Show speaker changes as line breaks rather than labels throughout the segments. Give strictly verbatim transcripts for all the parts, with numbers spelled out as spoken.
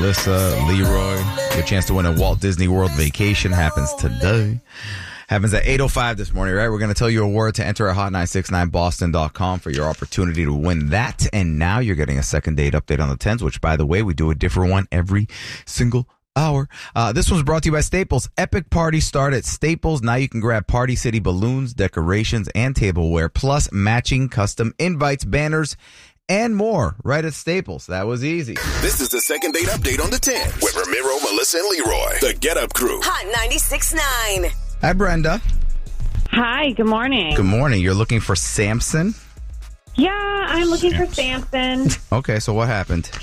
Melissa, Leroy. Your chance to win a Walt Disney World vacation happens today. Happens at eight oh five this morning, right? We're going to tell you a word to enter at hot nine six nine boston dot com for your opportunity to win that. And now you're getting a second date update on the tens, which, by the way, we do a different one every single hour. Uh, this one's brought to you by Staples. Epic parties start at Staples. Now you can grab Party City balloons, decorations, and tableware, plus matching custom invites, banners, and more right at Staples. That was easy.
This is the second date update on the tens with Ramiro, Melissa, and Leroy. The Get Up Crew.
Hot ninety-six point nine.
Hi, Brenda.
Hi, good morning.
Good morning. You're looking for Samson?
Yeah, I'm looking for Samson.
Okay, so what happened?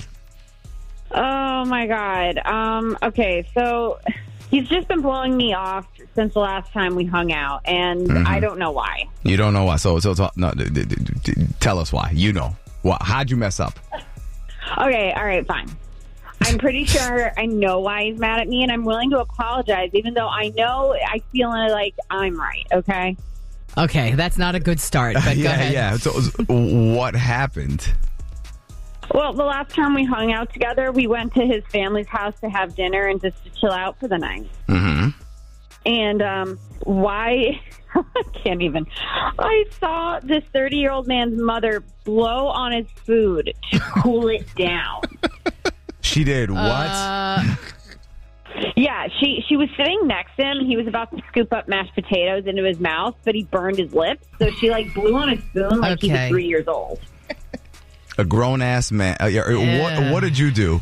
Oh, my God. Um, okay, so he's just been blowing me off since the last time we hung out, and
Mhm.
I don't know why.
You don't know why. So, so, so no, d- d- d- d- tell us why. You know. What? How'd you mess up?
Okay, all right, fine. I'm pretty sure I know why he's mad at me, and I'm willing to apologize, even though I know I feel like I'm right, okay?
Okay, that's not a good start, but go
yeah,
ahead.
yeah. So, what happened?
Well, the last time we hung out together, we went to his family's house to have dinner and just to chill out for the night.
Mm-hmm.
And um, why... I can't even. I saw this thirty-year-old man's mother blow on his food to cool it down.
She did what?
Uh,
Yeah, she she was sitting next to him. He was about to scoop up mashed potatoes into his mouth, but he burned his lips. So she, like, blew on his spoon like he was
Okay.
three years old.
A grown-ass man. Uh, yeah,
Yeah.
What, what did you do?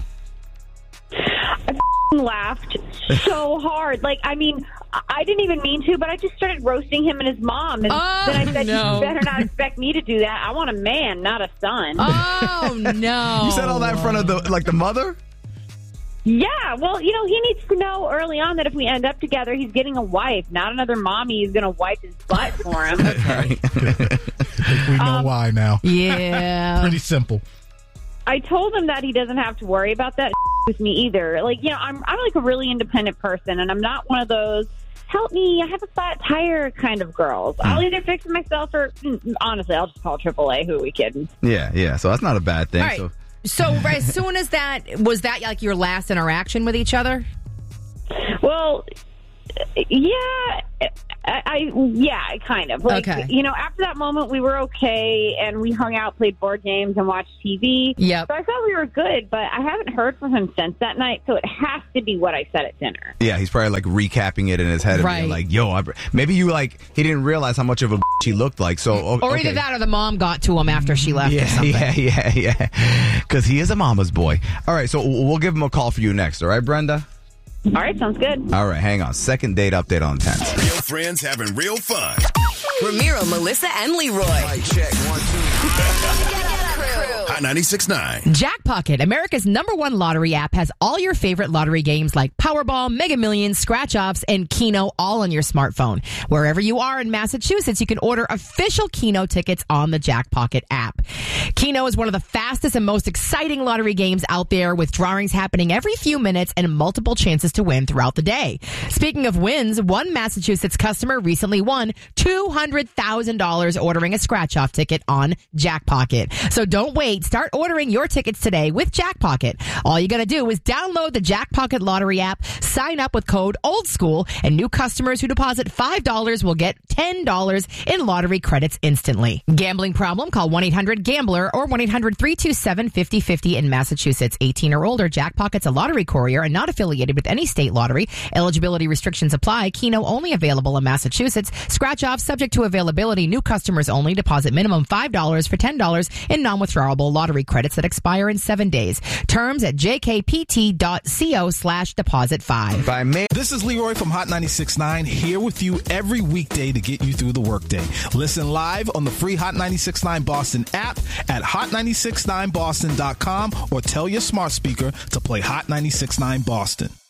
I laughed so hard. Like, I mean, I didn't even mean to, but I just started roasting him and his mom. And
Oh,
then I said,
no.
you better not expect me to do that. I want a man, not a son.
oh, no.
You said all that in front of the like the mother?
Yeah, well, you know, he needs to know early on that if we end up together, he's getting a wife, not another mommy who's going to wipe his butt for him.
We know
Um,
why now.
Yeah.
Pretty simple.
I told him that he doesn't have to worry about that with me either. Like, you know, I'm I'm like a really independent person, and I'm not one of those, help me, I have a flat tire kind of girls. I'll either fix it myself or, mm, honestly, I'll just call triple A. Who are we kidding?
Yeah, yeah. So that's not a bad thing.
All right.
So
So, right, as soon as that, was that like your last interaction with each other?
Well, yeah, I, I yeah, kind of. Like,
Okay.
you know, after that moment, we were okay, and we hung out, played board games, and watched T V.
Yep.
So I thought we were good, but I haven't heard from him since that night, so it has to be what I said at dinner.
yeah, he's probably like recapping it in his head and being
Right.
like, "Yo, I, maybe you like he didn't realize how much of a he looked like." So, o-
Or
okay.
either that or the mom got to him after she left or
Yeah,
something.
yeah, yeah, yeah. Because he is a mama's boy. All right, so we'll give him a call for you next. All right, Brenda?
All right, sounds good.
All right, hang on. Second date update on ten.
Real friends having real fun.
Ramiro, Melissa, and Leroy.
Check one, two.
Get Up Crew.
Hot ninety-six point nine.
Jackpocket, America's number one lottery app, has all your favorite lottery games like Powerball, Mega Millions, Scratch-Offs, and Keno all on your smartphone. Wherever you are in Massachusetts, you can order official Keno tickets on the Jackpocket app. Keno is one of the fastest and most exciting lottery games out there, with drawings happening every few minutes and multiple chances to win throughout the day. Speaking of wins, one Massachusetts customer recently won two hundred thousand dollars ordering a Scratch-Off ticket on Jackpocket. So don't wait. Start ordering your tickets today with Jackpocket. All you got to do is download the Jackpocket Lottery app, sign up with code OLDSCHOOL, and new customers who deposit five dollars will get ten dollars in lottery credits instantly. Gambling problem? Call one eight hundred gambler or one eight hundred three two seven five zero five zero in Massachusetts. eighteen or older. Jackpocket's a lottery courier and not affiliated with any state lottery. Eligibility restrictions apply. Keno only available in Massachusetts. Scratch off subject to availability. New customers only. Deposit minimum five dollars for ten dollars in non-withdrawable lottery credits that expire in seven days. Terms at jkpt.co slash deposit five.
By May.
This is Leroy from Hot ninety-six point nine, here with you every weekday to get you through the workday. Listen live on the free Hot ninety-six point nine Boston app at hot nine six nine boston dot com or tell your smart speaker to play Hot ninety-six point nine Boston.